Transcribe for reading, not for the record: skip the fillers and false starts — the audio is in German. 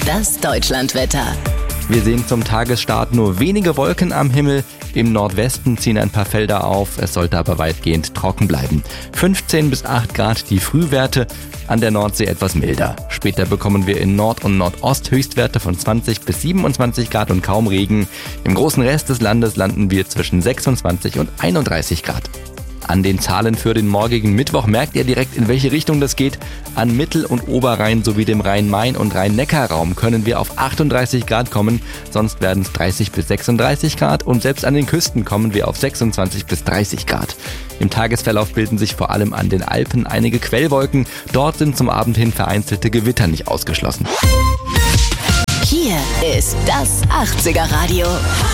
Das Deutschlandwetter. Wir sehen zum Tagesstart nur wenige Wolken am Himmel. Im Nordwesten ziehen ein paar Felder auf, es sollte aber weitgehend trocken bleiben. 15 bis 8 Grad die Frühwerte, an der Nordsee etwas milder. Später bekommen wir in Nord- und Nordost Höchstwerte von 20 bis 27 Grad und kaum Regen. Im großen Rest des Landes landen wir zwischen 26 und 31 Grad. An den Zahlen für den morgigen Mittwoch merkt ihr direkt, in welche Richtung das geht. An Mittel- und Oberrhein sowie dem Rhein-Main- und Rhein-Neckar-Raum können wir auf 38 Grad kommen, sonst werden es 30 bis 36 Grad und selbst an den Küsten kommen wir auf 26 bis 30 Grad. Im Tagesverlauf bilden sich vor allem an den Alpen einige Quellwolken. Dort sind zum Abend hin vereinzelte Gewitter nicht ausgeschlossen. Hier ist das 80er Radio.